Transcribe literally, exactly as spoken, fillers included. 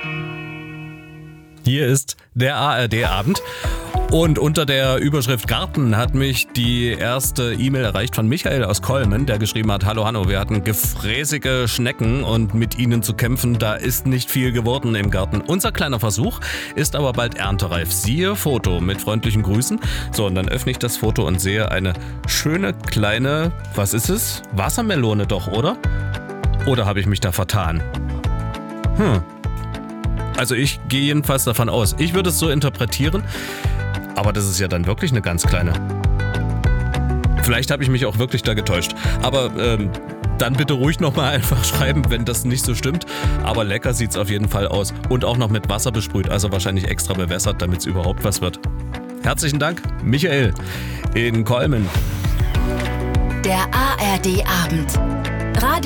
Hier ist der A R D-Abend. Und unter der Überschrift Garten hat mich die erste E-Mail erreicht von Michael aus Kolmen, der geschrieben hat: Hallo Hanno, wir hatten gefräßige Schnecken und mit ihnen zu kämpfen, da ist nicht viel geworden im Garten. Unser kleiner Versuch ist aber bald erntereif. Siehe Foto mit freundlichen Grüßen. So, und dann öffne ich das Foto und sehe eine schöne kleine, was ist es? Wassermelone doch, oder? Oder habe ich mich da vertan? Hm. Also ich gehe jedenfalls davon aus. Ich würde es so interpretieren. Aber das ist ja dann wirklich eine ganz kleine. Vielleicht habe ich mich auch wirklich da getäuscht. Aber ähm, dann bitte ruhig nochmal einfach schreiben, wenn das nicht so stimmt. Aber lecker sieht es auf jeden Fall aus. Und auch noch mit Wasser besprüht, also wahrscheinlich extra bewässert, damit es überhaupt was wird. Herzlichen Dank, Michael in Kolmen. Der A R D-Abend. Radio